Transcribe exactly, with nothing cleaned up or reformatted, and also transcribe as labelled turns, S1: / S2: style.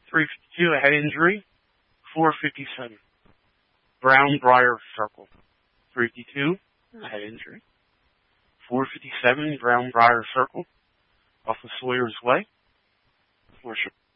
S1: three fifty-two, a head injury. four fifty-seven, Brown Briar Circle. three fifty-two, a head injury. four fifty-seven, Brown Briar Circle, off of Sawyer's Way. Worship.